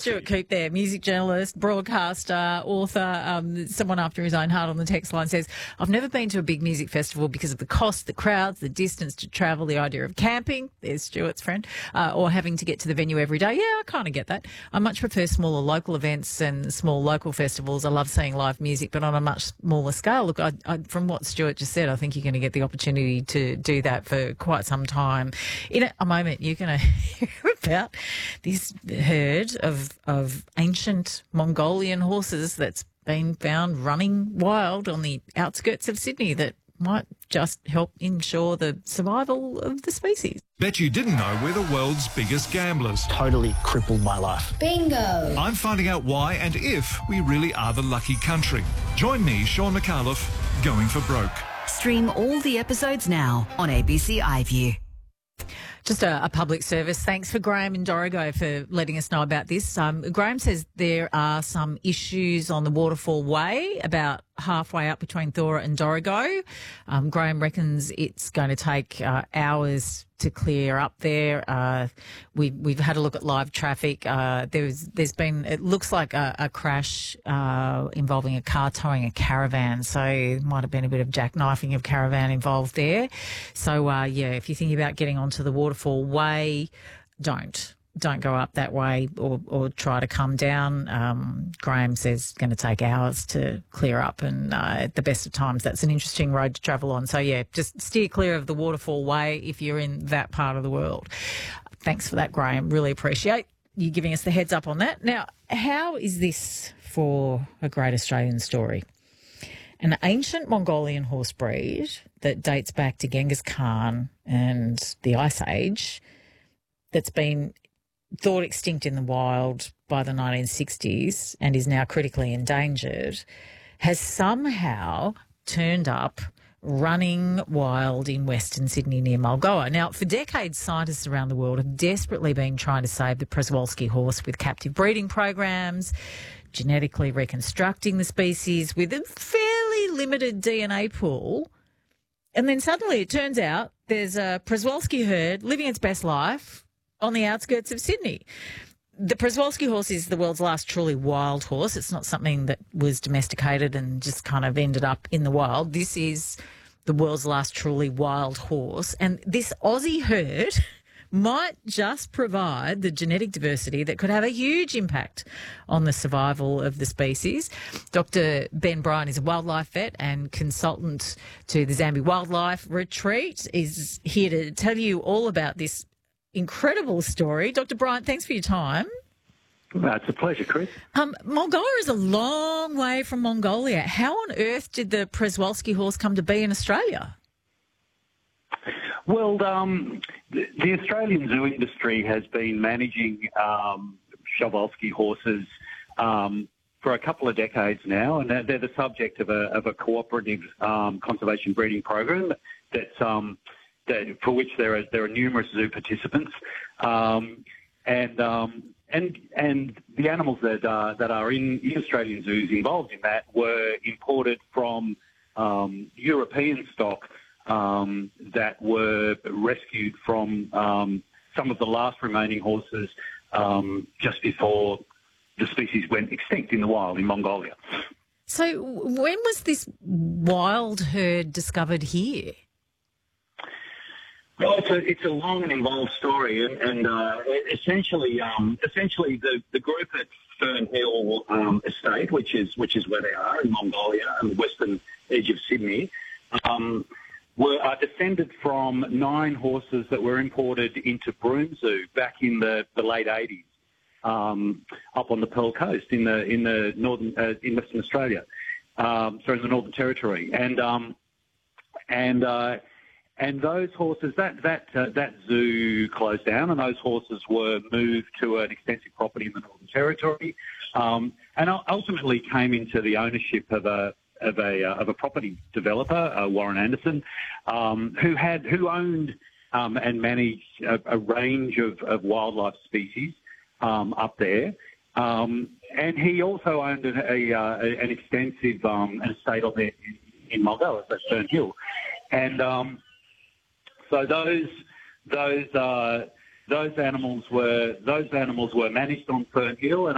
Stuart Coupe there, music journalist, broadcaster, author, someone after his own heart on the text line says, I've never been to a big music festival because of the cost, the crowds, the distance to travel, the idea of camping, there's Stuart's friend, or having to get to the venue every day. Yeah, I kind of get that. I much prefer smaller local events and small local festivals. I love seeing live music, but on a much smaller scale. Look, from what Stuart just said, I think you're going to get the opportunity to do that for quite some time. In a moment, you're going to hear about this herd of ancient Mongolian horses that's been found running wild on the outskirts of Sydney that might just help ensure the survival of the species. Bet you didn't know we're the world's biggest gamblers. Totally crippled my life. Bingo! I'm finding out why and if we really are the lucky country. Join me, Sean McAuliffe, Going for Broke. Stream all the episodes now on ABC iView. Just a public service. Thanks for Graham in Dorrigo for letting us know about this. Graham says there are some issues on the Waterfall Way about halfway up between Thora and Dorrigo. Graham reckons it's going to take hours to clear up there. We've had a look at live traffic. There's been, it looks like a crash involving a car towing a caravan, so there might have been a bit of jackknifing of caravan involved there. So if you're thinking about getting onto the Waterfall Way, don't go up that way or try to come down. Graham says it's going to take hours to clear up, and at the best of times, that's an interesting road to travel on. So, just steer clear of the Waterfall Way if you're in that part of the world. Thanks for that, Graham. Really appreciate you giving us the heads up on that. Now, how is this for a great Australian story? An ancient Mongolian horse breed that dates back to Genghis Khan and the Ice Age that's been thought extinct in the wild by the 1960s and is now critically endangered, has somehow turned up running wild in Western Sydney near Mulgoa. Now, for decades, scientists around the world have desperately been trying to save the Przewalski horse with captive breeding programs, genetically reconstructing the species with a fairly limited DNA pool. And then suddenly it turns out there's a Przewalski herd living its best life on the outskirts of Sydney. The Przewalski horse is the world's last truly wild horse. It's not something that was domesticated and just kind of ended up in the wild. This is the world's last truly wild horse. And this Aussie herd might just provide the genetic diversity that could have a huge impact on the survival of the species. Dr. Ben Bryan is a wildlife vet and consultant to the Zambi Wildlife Retreat, is here to tell you all about this incredible story. Dr. Bryant, thanks for your time. It's a pleasure, Chris. Mulgoa is a long way from Mongolia. How on earth did the Przewalski horse come to be in Australia? Well, the Australian zoo industry has been managing Przewalski horses for a couple of decades now, and they're the subject of a cooperative conservation breeding program for which there are numerous zoo participants, and the animals that are in Australian zoos involved in that were imported from European stock that were rescued from some of the last remaining horses just before the species went extinct in the wild in Mongolia. So when was this wild herd discovered here? Well, it's a long and involved story, and essentially the group at Fern Hill Estate, which is where they are in Mongolia, on the western edge of Sydney, are descended from 9 horses that were imported into Broome Zoo back in the late 80s, up on the Pearl Coast in the northern in Western Australia, in the Northern Territory, and those horses, that zoo closed down, and those horses were moved to an extensive property in the Northern Territory, and ultimately came into the ownership of a property developer, Warren Anderson, who owned and managed a range of wildlife species up there, and he also owned an extensive estate on there in Mulgoa, so Fern Hill, and so those animals were managed on Fern Hill, and